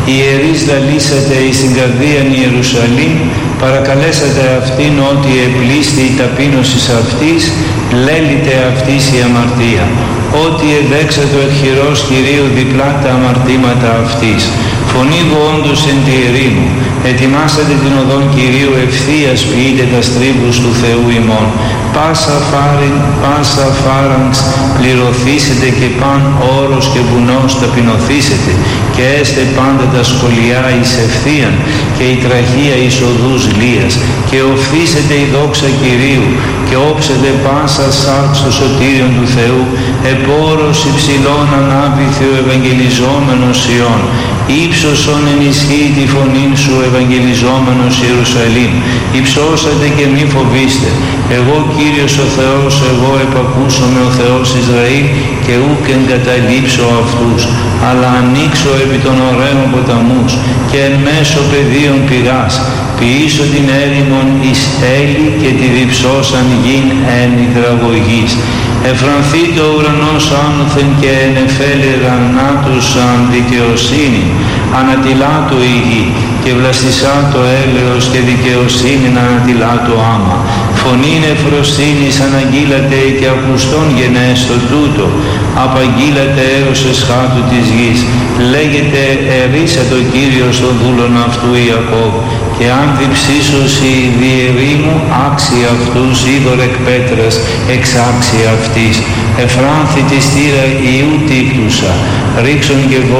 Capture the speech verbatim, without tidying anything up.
Οι ιερείς λαλήσατε εις την καρδίαν Ιερουσαλήμ, παρακαλέσατε αυτήν ότι επλήστη η ταπείνωσης αυτής, λέλειτε αυτής η αμαρτία. Ότι εδέξατε ο εκχειρός Κυρίου διπλά τα αμαρτήματα αυτής. Φωνήγω όντως εν τη ερήμου, ετοιμάσατε την οδόν Κυρίου ευθείας ποιείτε τα στρίβους του Θεού ημών. Πάσα φάριν, πάσα φάραγξ πληρωθήσετε και παν όρος και βουνός ταπεινωθήσετε και έστε πάντα τα σχολιά εις ευθείαν και η τραχία εις οδούς λίας και οφθήσετε η δόξα Κυρίου και όψετε πάσα σάρξ το σωτήριον του Θεού επόρος υψηλών ανάπηθη ο Ευαγγελιζόμενος Ιών. Ήψωσον ενισχύει τη φωνήν σου Ευαγγελιζόμενος Ιερουσαλήμ. Υψώσατε και μη φοβήστε. Εγώ Κύριος ο Θεός, εγώ επακούσομαι ο Θεός Ισραήλ και ούκ εγκαταλείψω αυτούς, αλλά ανοίξω επί των ωραίων ποταμούς και εν μέσω πεδίων πηγάς. Ποιήσω την έρημον εις έλη και τη διψώσαν γην εν υδραγωγής. Εφρανθεί το ουρανός άνωθεν και ενεφέλει γανάτουσαν δικαιοσύνη. Ανατιλά το η γη και βλαστισά το έλεος και δικαιοσύνη ανατιλά το άμα. Φωνήν εφροσύνης αναγγείλατε και ακουστών γενέστο τούτο. Απαγγείλατε έως εσχάτου της γης. Λέγεται ερίσα το Κύριος των δούλων αυτού Ιακώβ. Και αν διψήσωσι διερήμου άξι αυτούς είδωρ εκ πέτρας εξάξι αυτής. Εφράνθη τη στήρα Ιού τύπτουσα. Ρίξον και